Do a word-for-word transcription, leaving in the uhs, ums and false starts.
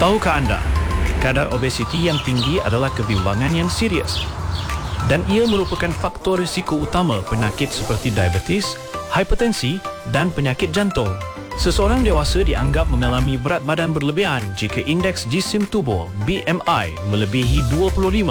Tahukah anda, kadar obesiti yang tinggi adalah kebimbangan yang serius dan ia merupakan faktor risiko utama penyakit seperti diabetes, hipertensi dan penyakit jantung. Seseorang dewasa dianggap mengalami berat badan berlebihan jika indeks jisim tubuh B M I melebihi dua puluh lima